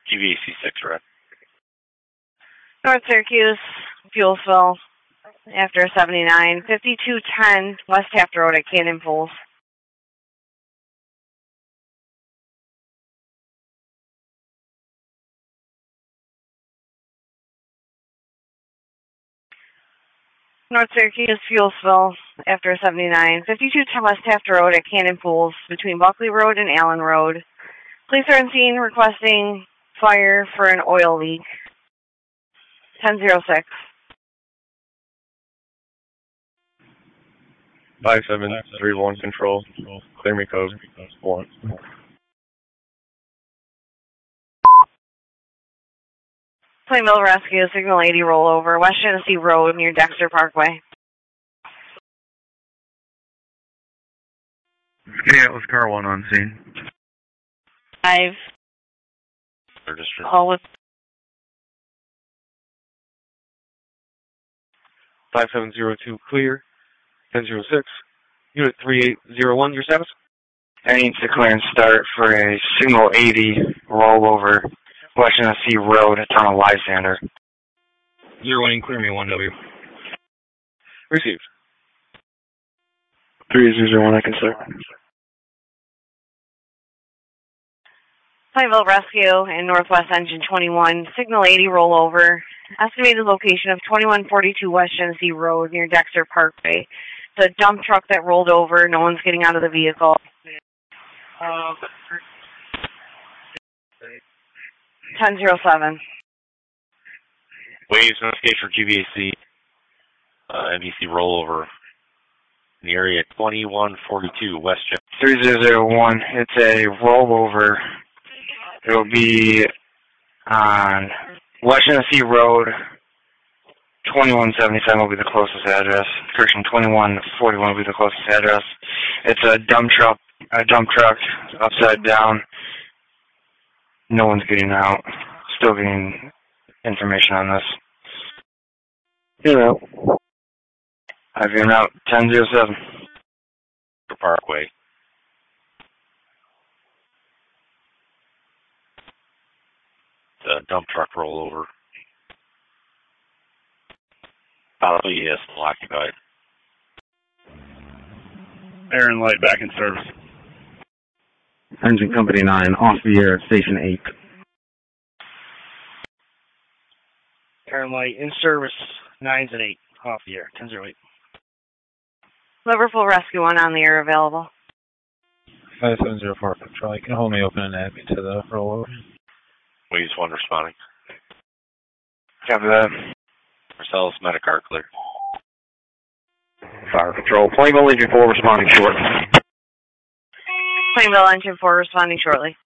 GVAC 6, right? North Syracuse, fuel spill after 79, 5210 West Taft Road at Cannon Falls. North Syracuse, fuel spill after 79, 5210 West Taft Road at Cannon Falls between Buckley Road and Allen Road. Police are on scene requesting fire for an oil leak. 1006. 5731 control. Clear me code 1. Plainville Rescue, Signal 80 rollover, West Genesee Road near Dexter Parkway. Yeah, it was car 1 on scene. 5. All with 5702 clear. 1006. Unit 3801, your status? I need to clearance start for a Signal 80 rollover, West Genesee Road, Tunnel Lysander. 01, clear me 1W. Received. 3001, I can start. Plainville Rescue and Northwest Engine 21, Signal 80 rollover, estimated location of 2142 West Genesee Road near Dexter Parkway. It's a dump truck that rolled over. No one's getting out of the vehicle. 1007. Waves notification for GVAC, NBC rollover in the area 2142 West Genesee. 3001, it's a rollover. It will be on West Genesee Road. 2177 will be the closest address. Correction, 2141 will be the closest address. It's a dump truck upside down. No one's getting out. Still getting information on this. You're out. I've been out 1007. Parkway. The dump truck rollover. Yes, occupied. Air and light back in service. Engine Company 9, off the air, Station 8. Air and light in service, 9s and 8, off the air, 1008. Liverpool Rescue 1 on the air available. 5704 control. You can hold me open and add me to the rollover. Waves 1 responding. Copy that. Marcellus Medicar clear. Fire Patrol. Plainville Engine 4 responding shortly. Plainville Engine 4 responding shortly.